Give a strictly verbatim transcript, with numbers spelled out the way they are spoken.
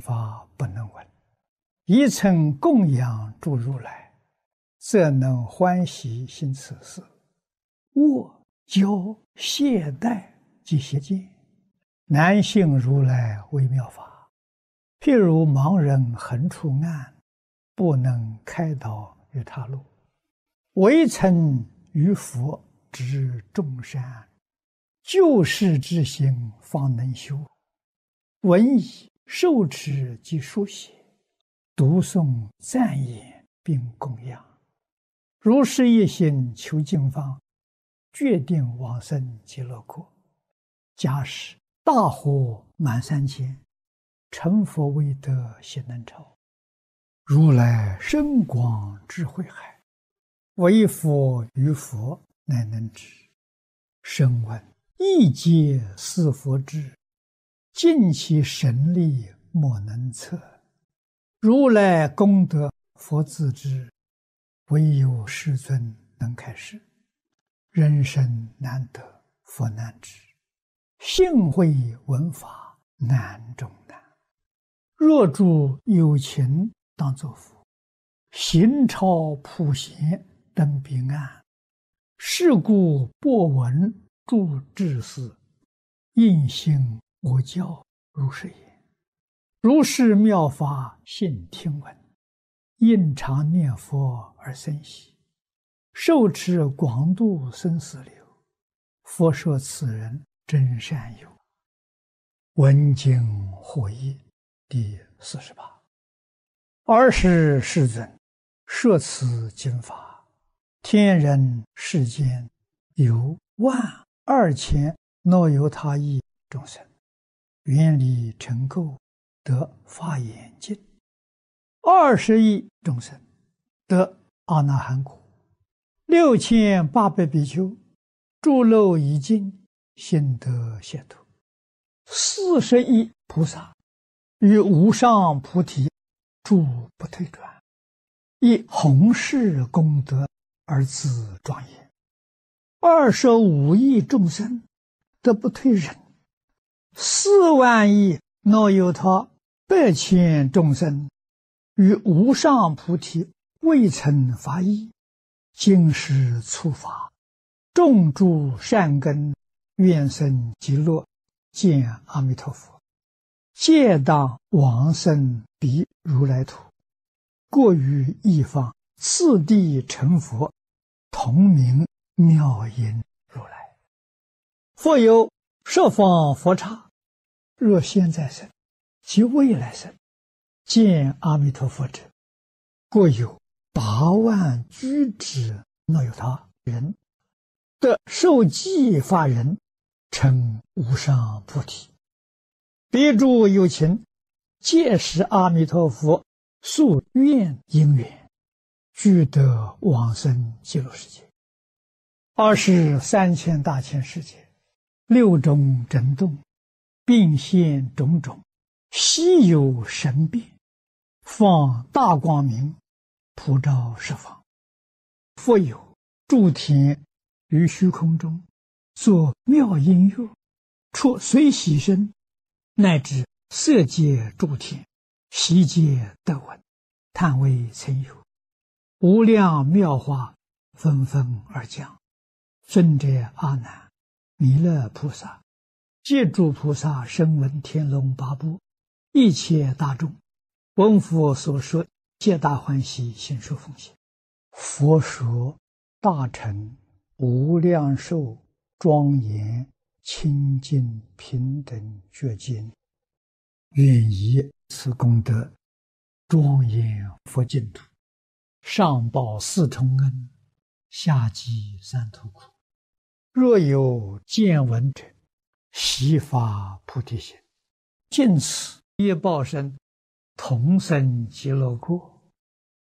法不能闻。一曾供养诸如来，则能欢喜行此事。握、教、懈怠及邪见，难信如来微妙法。譬如盲人横出暗，不能开导于他路，唯曾于佛知众善，救世之心方能修。闻已受持及书写，读诵赞言并供养，如是一心求经方，决定往生极乐国。假使大火满三千，成佛未得悉能超。如来深广智慧海，唯佛于佛乃能知。声闻一皆是佛智，尽其神力莫能测。如来功德佛自知，唯有世尊能开示。人生难得佛难知，幸会闻法难中难。若诸有情当作佛，行超普贤登彼岸。是故播闻诸智事，应信我教如是言。如是妙法信听闻，应常念佛而生喜，受持广度生死流。佛说此人真善友。闻经获益第四十八。尔时世尊摄此经法，天人世间有万二千若有他亿众生，愿力成垢，得法眼净。二十亿众生得阿那含果，六千八百比丘诸漏已尽，心得解脱。四十亿菩萨于无上菩提诸不退转，以弘誓功德而自庄严。二十五亿众生得不退忍，四万亿若有他百千众生于无上菩提未曾发意，今时初发，种诸善根，愿生极乐，见阿弥陀佛，皆当往生彼如来土，过于一方，次第成佛，同名妙音如来。复有十方佛刹，若现在生及未来生，见阿弥陀佛者，过有八万居之若有他人，得受记法人，成无上菩提。彼诸有情，皆是阿弥陀佛宿愿因缘，俱得往生极乐世界。二是三千大千世界，六种震动，并现种种稀有神变，放大光明，普照十方。复有诸天于虚空中，作妙音乐，出随喜声，乃至色界诸天，悉皆得闻，叹为曾有。无量妙法纷纷而降。尊者阿难、弥勒菩萨、皆诸菩萨声闻天龙八部，一切大众，闻佛所说，皆大欢喜，心受奉献。佛说大乘无量寿庄严清净平等觉经，愿以此功德庄严佛净土，上报四重恩，下济三途苦。若有见闻者，悉发菩提心，尽此业报身，同生极乐国。